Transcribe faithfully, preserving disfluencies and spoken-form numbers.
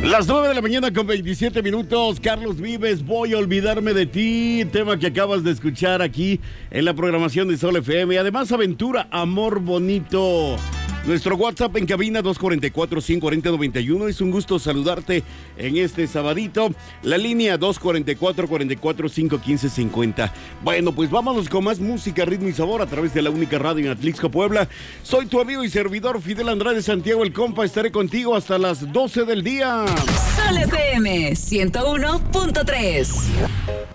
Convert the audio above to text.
Las nueve de la mañana con veintisiete minutos. Carlos Vives, Voy a olvidarme de ti. Tema que acabas de escuchar aquí en la programación de Sol F M. Además, Aventura, Amor Bonito. Nuestro WhatsApp en cabina dos cuatro cuatro, cinco cero cero, nueve uno. Es un gusto saludarte en este sabadito. La línea dos cuatro cuatro, cuatro cuatro cinco, uno cinco cinco cero. Bueno, pues vámonos con más música, ritmo y sabor a través de la única radio en Atlixco, Puebla. Soy tu amigo y servidor Fidel Andrade Santiago, el compa. Estaré contigo hasta las doce del día. Sol F M ciento uno punto tres.